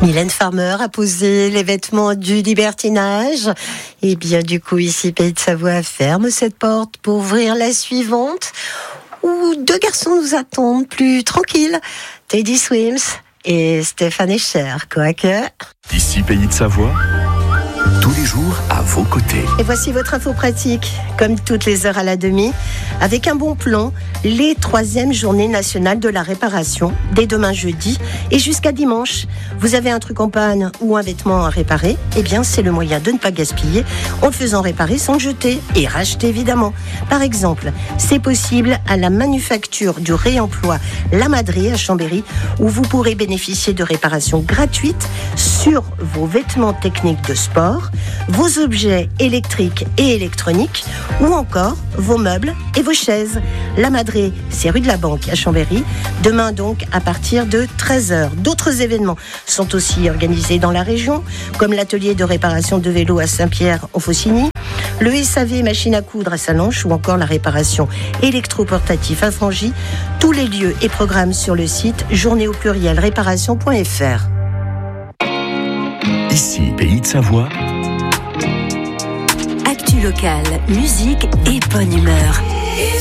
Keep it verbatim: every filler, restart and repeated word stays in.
Mylène Farmer a posé les vêtements du libertinage. Et bien du coup, ici, Pays de Savoie ferme cette porte pour ouvrir la suivante, où deux garçons nous attendent plus tranquilles. Teddy Swims et Stéphane Escher, quoique... Ici, Pays de Savoie, tous les jours à vos côtés. Et voici votre info pratique, comme toutes les heures à la demi, avec un bon plan, les troisièmes journées nationales de la réparation, dès demain jeudi et jusqu'à dimanche. Vous avez un truc en panne ou un vêtement à réparer, eh bien c'est le moyen de ne pas gaspiller en le faisant réparer sans le jeter et racheter évidemment. Par exemple, c'est possible à la manufacture du réemploi La Madrée à Chambéry, où vous pourrez bénéficier de réparations gratuites sur vos vêtements techniques de sport, vos objets électriques et électroniques ou encore vos meubles et vos chaises. La Madrée, c'est rue de la Banque à Chambéry. Demain donc à partir de treize heures. D'autres événements sont aussi organisés dans la région, comme l'atelier de réparation de vélos à Saint-Pierre en Faucigny, le S A V machine à coudre à Sallanches ou encore la réparation électroportatif à Frangy. Tous les lieux et programmes sur le site journée au pluriel réparation point f r. Ici, Pays de Savoie. Actu locale, musique et bonne humeur.